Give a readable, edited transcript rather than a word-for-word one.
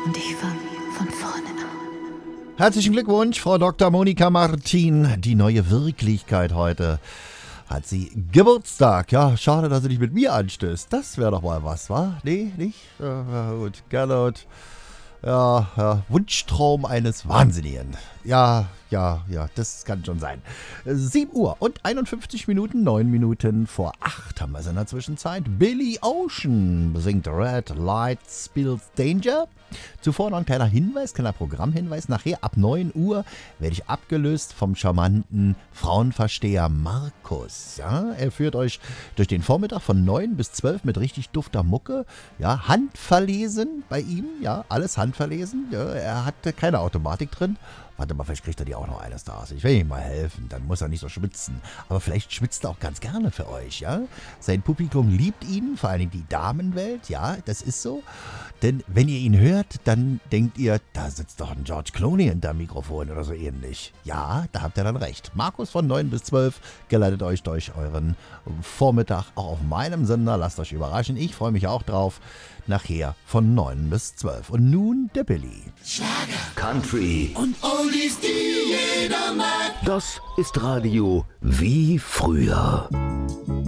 und ich fange von vorne an. Herzlichen Glückwunsch, Frau Dr. Monika Martin. Die neue Wirklichkeit heute. Hat sie Geburtstag. Ja, schade, dass sie nicht mit mir anstößt. Das wäre doch mal was, wa? Nee, nicht? Ja, gut, Gernot. Ja, Wunschtraum eines Wahnsinnigen. Ja, das kann schon sein. 7 Uhr und 51 Minuten, 9 Minuten vor 8 haben wir es in der Zwischenzeit. Billy Ocean singt Red Light Spills Danger. Zuvor noch ein kleiner Programmhinweis. Nachher ab 9 Uhr werde ich abgelöst vom charmanten Frauenversteher Markus. Ja, er führt euch durch den Vormittag von 9 bis 12 mit richtig dufter Mucke. Ja, handverlesen bei ihm. Ja, alles handverlesen. Ja, er hatte keine Automatik drin. Warte mal, vielleicht kriegt er dir auch noch eines da. Ich will ihm mal helfen, dann muss er nicht so schwitzen. Aber vielleicht schwitzt er auch ganz gerne für euch, ja? Sein Publikum liebt ihn, vor allem die Damenwelt, ja, das ist so. Denn wenn ihr ihn hört, dann denkt ihr, da sitzt doch ein George Clooney hinter dem Mikrofon oder so ähnlich. Ja, da habt ihr dann recht. Markus von 9 bis 12 geleitet euch durch euren Vormittag auch auf meinem Sender. Lasst euch überraschen, ich freue mich auch drauf. Nachher von 9 bis 12. Und nun der Billy. Schlager, Country und Oldies, die jeder mag. Das ist Radio wie früher.